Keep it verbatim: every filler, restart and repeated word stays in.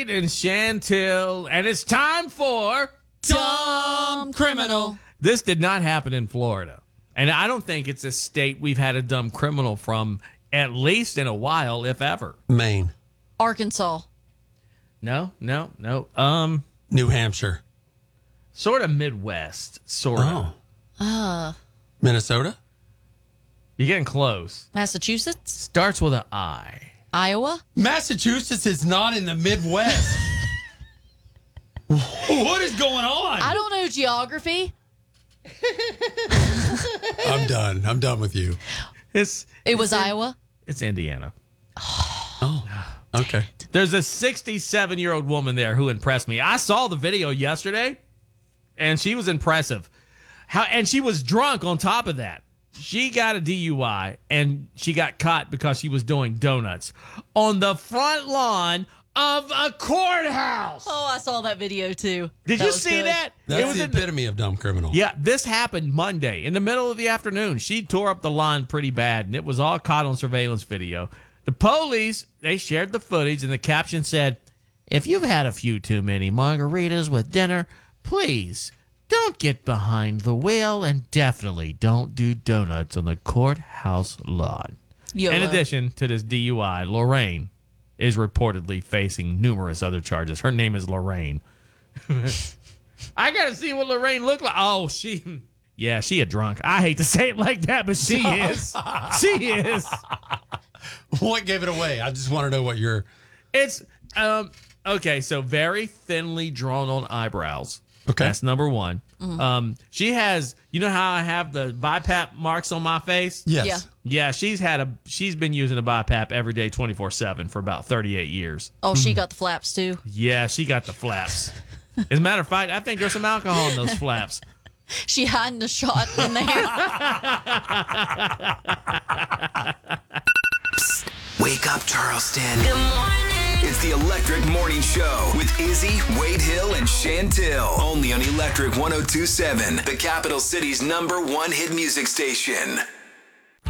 Wade and Chantil, and it's time for Dumb Criminal. This did not happen in Florida, and I don't think it's a state we've had a dumb criminal from at least in a while, if ever. Maine. Arkansas. No, no, no. Um, New Hampshire. sort of Midwest, sort of. Oh. Uh, Minnesota. You're getting close. Massachusetts. Starts with an I. Iowa. Massachusetts is not in the Midwest. What is going on? I don't know geography. I'm done. I'm done with you. It's It was Iowa. it's Indiana. Oh, okay. There's a sixty-seven-year-old woman there who impressed me. I saw the video yesterday, and she was impressive. How and she was drunk on top of that. She got a D U I, and she got caught because she was doing donuts on the front lawn of a courthouse. Oh, I saw that video too. Did That you was see good. that? It That's was the in the- epitome of dumb criminal. Yeah, this happened Monday in the middle of the afternoon. She tore up the lawn pretty bad, and it was all caught on surveillance video. The police, they shared the footage, and the caption said, "If you've had a few too many margaritas with dinner, please don't get behind the wheel, and definitely don't do donuts on the courthouse lawn." YOLO. In addition to this D U I, Lorraine is reportedly facing numerous other charges. Her name is Lorraine. I gotta see what Lorraine looked like. Oh, she, yeah, she a drunk. I hate to say it like that, but she is. She is. What gave it away? I just want to know what your. It's um okay. So very thinly drawn on eyebrows. Okay. That's number one. Um, she has. You know how I have the BiPAP marks on my face? Yes. Yeah. Yeah, she's had a. She's been using a BiPAP every day, twenty-four seven for about thirty-eight years. Oh, she got the flaps too. Yeah, she got the flaps. As a matter of fact, I think there's some alcohol in those flaps. She hiding the shot in there. Wake up, Charleston. Good morning. It's the Electric Morning Show with Izzy, Wade Hill, and Chantil. Only on Electric one oh two point seven, the capital city's number one hit music station.